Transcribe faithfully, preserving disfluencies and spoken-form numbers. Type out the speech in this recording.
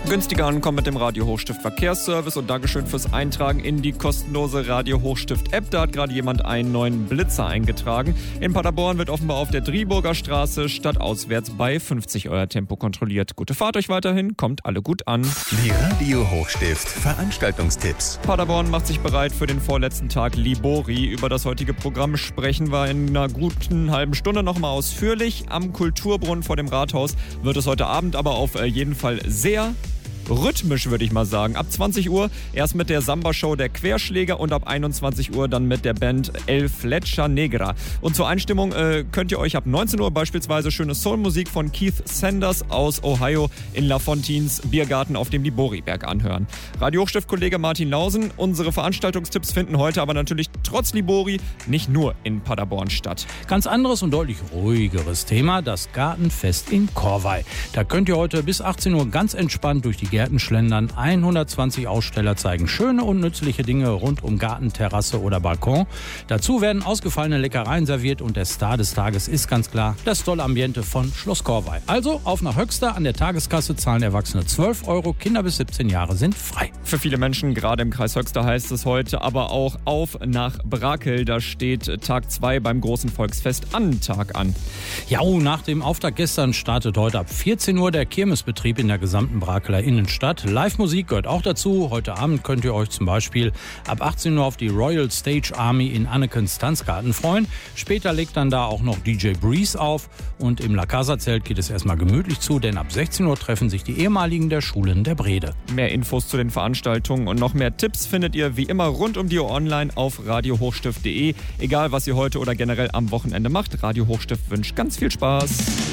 Günstiger ankommen mit dem Radio Hochstift Verkehrsservice und Dankeschön fürs Eintragen in die kostenlose Radio Hochstift App. Da hat gerade jemand einen neuen Blitzer eingetragen. In Paderborn wird offenbar auf der Driburger Straße stadtauswärts bei fünfzig euer Tempo kontrolliert. Gute Fahrt euch weiterhin, kommt alle gut an. Die Radio Hochstift Veranstaltungstipps. Paderborn macht sich bereit für den vorletzten Tag Libori. Über das heutige Programm sprechen wir in einer guten halben Stunde nochmal ausführlich. Am Kulturbrunnen vor dem Rathaus wird es heute Abend aber auf jeden Fall sehr rhythmisch, würde ich mal sagen. Ab zwanzig Uhr erst mit der Samba-Show der Querschläger und ab einundzwanzig Uhr dann mit der Band El Flecha Negra. Und zur Einstimmung äh, könnt ihr euch ab neunzehn Uhr beispielsweise schöne Soulmusik von Keith Sanders aus Ohio in La Fontines Biergarten auf dem Libori-Berg anhören. Radio Hochstift-Kollege Martin Lausen, unsere Veranstaltungstipps finden heute aber natürlich trotz Libori nicht nur in Paderborn statt. Ganz anderes und deutlich ruhigeres Thema, das Gartenfest in Korvey. Da könnt ihr heute bis achtzehn Uhr ganz entspannt durch die Gärten schlendern. hundertzwanzig Aussteller zeigen schöne und nützliche Dinge rund um Garten, Terrasse oder Balkon. Dazu werden ausgefallene Leckereien serviert und der Star des Tages ist ganz klar das tolle Ambiente von Schloss Korvey. Also auf nach Höxter, an der Tageskasse zahlen Erwachsene zwölf Euro, Kinder bis siebzehn Jahre sind frei. Für viele Menschen, gerade im Kreis Höxter, heißt es heute aber auch auf nach Brakel. Da steht Tag zwei beim großen Volksfest an Tag an. Ja, nach dem Auftakt gestern startet heute ab vierzehn Uhr der Kirmesbetrieb in der gesamten Brakeler Innenstadt. Live-Musik gehört auch dazu. Heute Abend könnt ihr euch zum Beispiel ab achtzehn Uhr auf die Royal Stage Army in Annekens Tanzgarten freuen. Später legt dann da auch noch D J Breeze auf. Und im La Casa-Zelt geht es erstmal gemütlich zu, denn ab sechzehn Uhr treffen sich die ehemaligen der Schulen der Brede. Mehr Infos zu den Veranstaltungen und noch mehr Tipps findet ihr wie immer rund um die Uhr online auf radio hochstift punkt de. Egal, was ihr heute oder generell am Wochenende macht, Radio Hochstift wünscht ganz viel Spaß.